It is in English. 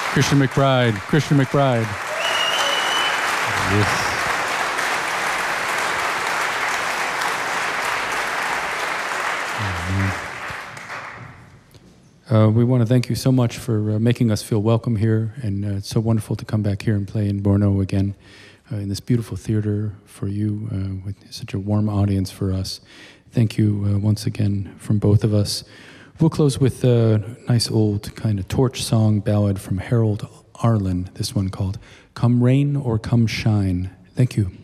Christian McBride. Christian McBride. Yes. We want to thank you so much for making us feel welcome here, and it's so wonderful to come back here and play in Brno again, in this beautiful theater for you, with such a warm audience for us. Thank you once again from both of us. We'll close with a nice old kind of torch song ballad from Harold Arlen, this one called Come Rain or Come Shine. Thank you.